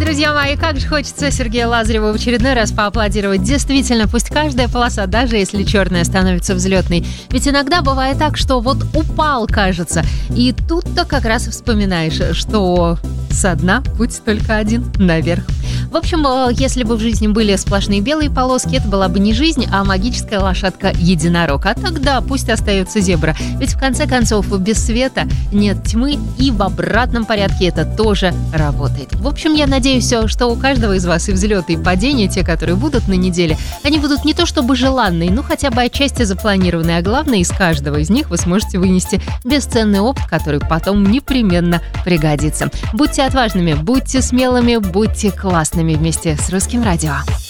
Друзья мои, как же хочется Сергею Лазареву в очередной раз поаплодировать. Действительно, пусть каждая полоса, даже если черная, становится взлетной. Ведь иногда бывает так, что вот упал, кажется, и тут-то как раз вспоминаешь, что со дна путь только один — наверх. В общем, если бы в жизни были сплошные белые полоски, это была бы не жизнь, а магическая лошадка-единорог. А тогда пусть остается зебра. Ведь в конце концов без света нет тьмы, и в обратном порядке это тоже работает. В общем, я надеюсь, что у каждого из вас и взлеты, и падения, те, которые будут на неделе, они будут не то чтобы желанные, но хотя бы отчасти запланированные, а главное, из каждого из них вы сможете вынести бесценный опыт, который потом непременно пригодится. Будьте отважными, будьте смелыми, будьте классными вместе с Русским радио.